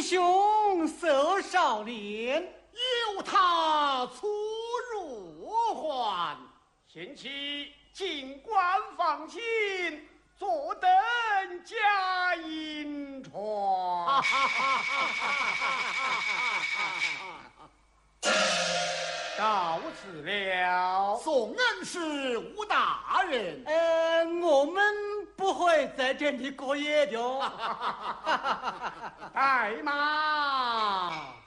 兄受少年， 有他出入还， 贤妻尽管放心，坐等佳音传。告辞了。 宋恩师吴大人， 我们不会在这里过夜的。 带马。